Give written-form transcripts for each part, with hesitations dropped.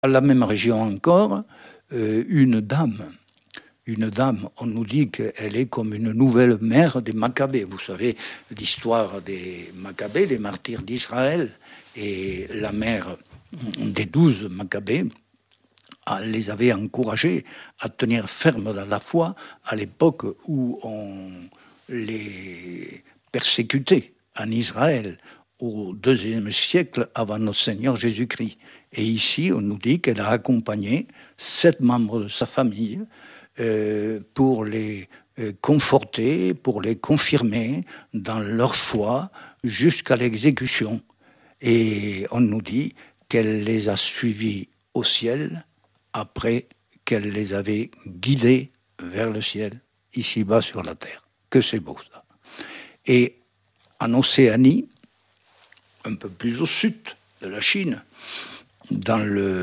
À la même région encore, une dame, on nous dit qu'elle est comme une nouvelle mère des Maccabées. Vous savez l'histoire des Maccabées, les martyrs d'Israël, et la mère des 12 Maccabées les avait encouragés à tenir ferme dans la foi à l'époque où on les persécutait en Israël au IIe siècle avant notre Seigneur Jésus-Christ. Et ici, on nous dit qu'elle a accompagné 7 membres de sa famille pour les conforter, pour les confirmer dans leur foi jusqu'à l'exécution. Et on nous dit qu'elle les a suivis au ciel après qu'elle les avait guidés vers le ciel, ici-bas sur la terre. Que c'est beau ça. Et en Océanie, un peu plus au sud de la Chine, dans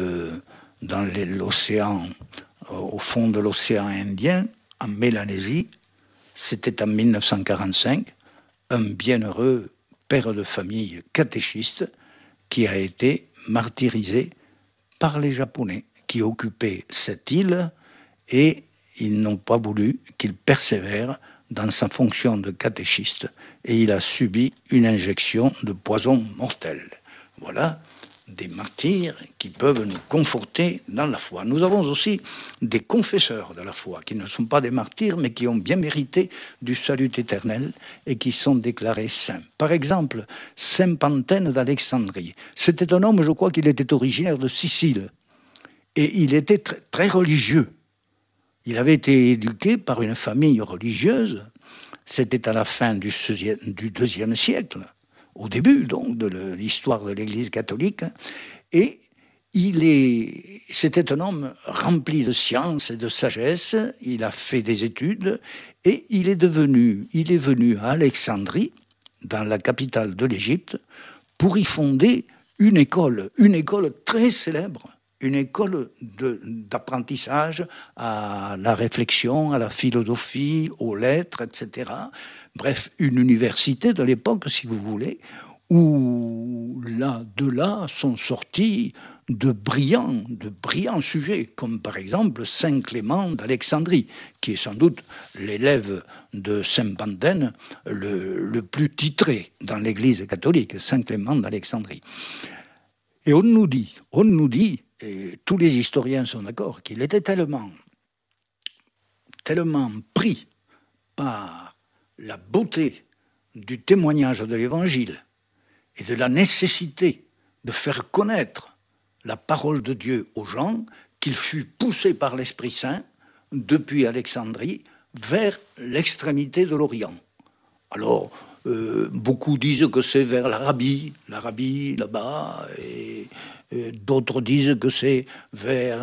l'océan, au fond de l'océan Indien, en Mélanésie, c'était en 1945, un bienheureux père de famille catéchiste qui a été martyrisé par les Japonais qui occupaient cette île, et ils n'ont pas voulu qu'il persévère dans sa fonction de catéchiste, et il a subi une injection de poison mortel. Voilà des martyrs qui peuvent nous conforter dans la foi. Nous avons aussi des confesseurs de la foi, qui ne sont pas des martyrs, mais qui ont bien mérité du salut éternel et qui sont déclarés saints. Par exemple, Saint Panthène d'Alexandrie. C'était un homme, je crois qu'il était originaire de Sicile, et il était très religieux. Il avait été éduqué par une famille religieuse. C'était à la fin du IIe siècle, au début donc de l'histoire de l'Église catholique, et c'était un homme rempli de science et de sagesse. Il a fait des études et il est venu à Alexandrie, dans la capitale de l'Égypte, pour y fonder une école très célèbre, une école d'apprentissage à la réflexion, à la philosophie, aux lettres, etc. Bref, une université de l'époque, si vous voulez, où de là sont sortis de brillants sujets, comme par exemple Saint Clément d'Alexandrie, qui est sans doute l'élève de Saint Panthène le plus titré dans l'Église catholique, Saint Clément d'Alexandrie. Et on nous dit, et tous les historiens sont d'accord, qu'il était tellement pris par la beauté du témoignage de l'Évangile et de la nécessité de faire connaître la parole de Dieu aux gens, qu'il fut poussé par l'Esprit Saint depuis Alexandrie vers l'extrémité de l'Orient. Alors, beaucoup disent que c'est vers l'Arabie là-bas, et d'autres disent que c'est vers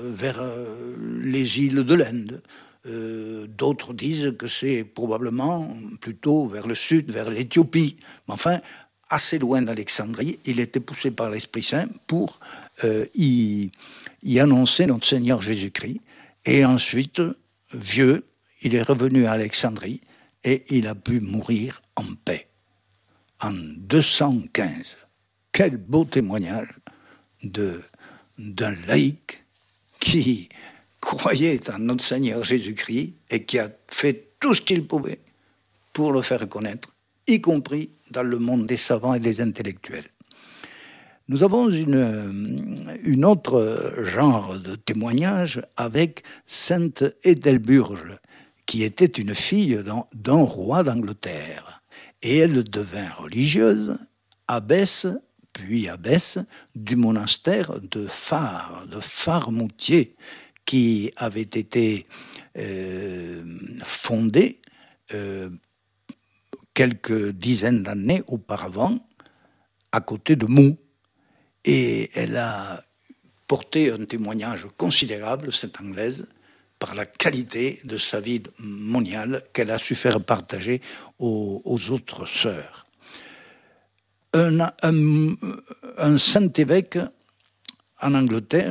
les îles de l'Inde. D'autres disent que c'est probablement plutôt vers le sud, vers l'Éthiopie. Mais enfin, assez loin d'Alexandrie, il était poussé par l'Esprit Saint pour y annoncer notre Seigneur Jésus-Christ. Et ensuite, vieux, il est revenu à Alexandrie et il a pu mourir en paix en 215. Quel beau témoignage d'un laïc qui croyait en notre Seigneur Jésus-Christ et qui a fait tout ce qu'il pouvait pour le faire connaître, y compris dans le monde des savants et des intellectuels. Nous avons une autre genre de témoignage avec Sainte Édelburge, qui était une fille d'un roi d'Angleterre. Et elle devint religieuse, abbesse, puis abbesse du monastère de Farmoutier, qui avait été fondé quelques dizaines d'années auparavant, à côté de Mou. Et elle a porté un témoignage considérable, cette Anglaise, par la qualité de sa vie moniale qu'elle a su faire partager aux autres sœurs. Un saint évêque en Angleterre,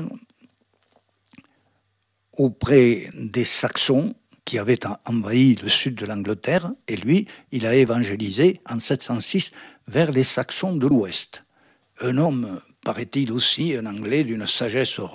auprès des Saxons qui avaient envahi le sud de l'Angleterre, et lui, il a évangélisé en 706 vers les Saxons de l'Ouest. Un homme paraît-il aussi un Anglais d'une sagesse